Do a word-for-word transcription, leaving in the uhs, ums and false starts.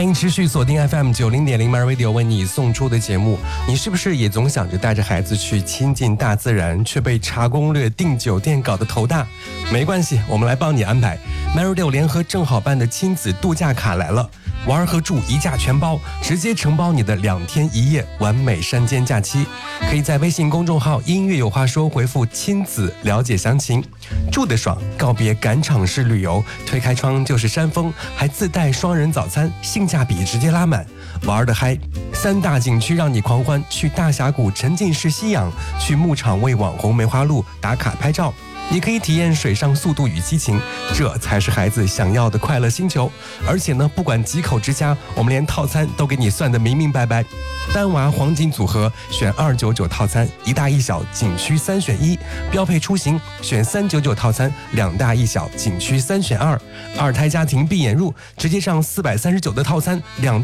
欢迎持续锁定 F M 九零点零 My Radio 为你送出的节目。你是不是也总想着带着孩子去亲近大自然，却被查攻略、订酒店搞得头大？没关系，我们来帮你安排。My Radio 联合正好办的亲子度假卡来了，玩和住一价全包，直接承包你的两天一夜完美山间假期。可以在微信公众号音乐有话说回复亲子了解详情。住得爽，告别赶场式旅游，推开窗就是山峰，还自带双人早餐，性价比直接拉满。玩得嗨，三大景区让你狂欢，去大峡谷沉浸式吸氧，去牧场为网红梅花鹿打卡拍照，也可以体验水上速度与激情，这才是孩子想要的快乐星球。而且呢，不管几口之家，我们连套餐都给你算得明明白白。单娃黄金组合选二九九套餐，一大一小景区三选一；标配出行选三九九套餐，两大一小景区三选二；二胎家庭闭眼入直接上四百三十九的套餐，两